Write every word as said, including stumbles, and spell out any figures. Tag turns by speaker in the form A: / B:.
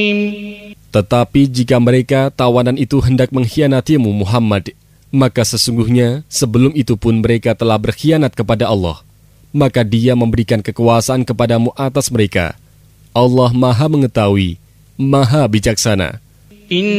A: Tetapi jika mereka tawanan itu hendak mengkhianatimu Muhammad, maka sesungguhnya sebelum itu pun mereka telah berkhianat kepada Allah. Maka Dia memberikan kekuasaan kepadamu atas mereka. Allah Maha Mengetahui, Maha Bijaksana.